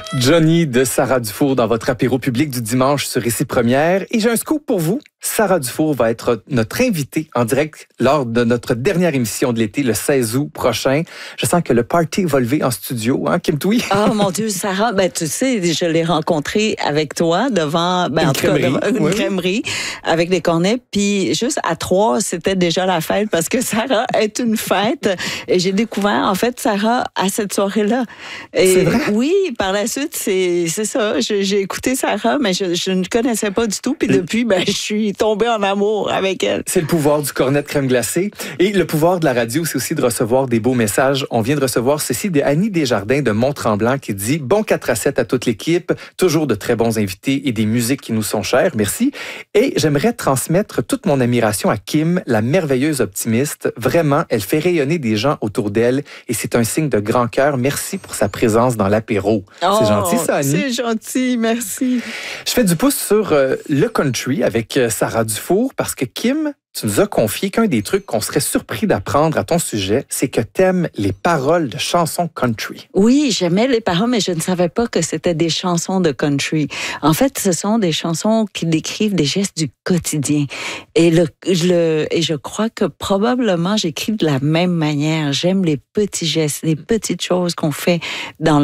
Johnny de Sarah Dufour dans votre apéro public du dimanche sur Ici Première. Et j'ai un scoop pour vous. Sarah Dufour va être notre invitée en direct lors de notre dernière émission de l'été, le 16 août prochain. Je sens que le party va lever en studio, hein, Kim Thuy? Oh mon Dieu, Sarah, tu sais, je l'ai rencontrée avec toi devant une crèmerie avec des cornets. Puis juste à 3, c'était déjà la fête parce que Sarah est une fête. Et j'ai découvert, en fait, Sarah à cette soirée-là. Et c'est vrai? Oui, par la suite, c'est ça. J'ai écouté Sarah, mais je ne connaissais pas du tout. Puis depuis, je suis tombée en amour avec elle. C'est le pouvoir du cornet de crème glacée. Et le pouvoir de la radio, c'est aussi de recevoir des beaux messages. On vient de recevoir ceci de Annie Desjardins de Mont-Tremblant qui dit « Bon 4-7 à toute l'équipe, toujours de très bons invités et des musiques qui nous sont chères. Merci. Et j'aimerais transmettre toute mon admiration à Kim, la merveilleuse optimiste. Vraiment, elle fait rayonner des gens autour d'elle et c'est un signe de grand cœur. Merci pour sa présence dans l'apéro. » Oh, c'est gentil, ça, Annie? C'est gentil, merci. Je fais du pouce sur le country avec Sarah Dufour parce que Kim, tu nous as confié qu'un des trucs qu'on serait surpris d'apprendre à ton sujet, c'est que t'aimes les paroles de chansons country. Oui, j'aimais les paroles, mais je ne savais pas que c'était des chansons de country. En fait, ce sont des chansons qui décrivent des gestes du quotidien. Et je crois que probablement j'écris de la même manière. J'aime les petits gestes, les petites choses qu'on fait dans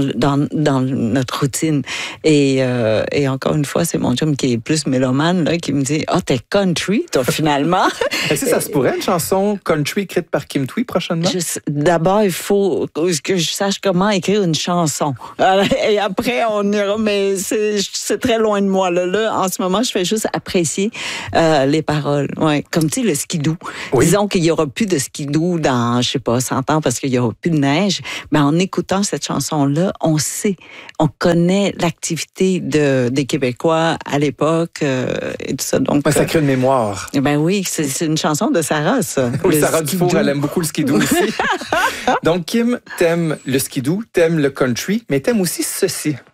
notre routine. Et encore une fois, c'est mon chum qui est plus mélomane là, qui me dit « Ah, t'es country, toi, finalement! » Est-ce que ça se pourrait, une chanson country écrite par Kim Thuy prochainement? D'abord, il faut que je sache comment écrire une chanson. Et après, on ira, mais c'est très loin de moi. Là, en ce moment, je fais juste apprécier les paroles. Ouais. Comme tu sais, le skidoo. Oui. Disons qu'il n'y aura plus de skidoo dans, je sais pas, 100 ans parce qu'il n'y aura plus de neige. Mais en écoutant cette chanson-là, on connaît l'activité des Québécois à l'époque et tout ça. Donc, ça crée une mémoire. Ben oui, c'est une chanson de Sarah, ça. Oui, Sarah Dufour, elle aime beaucoup le skidoo aussi. Donc, Kim, t'aimes le skidoo, t'aimes le country, mais t'aimes aussi ceci.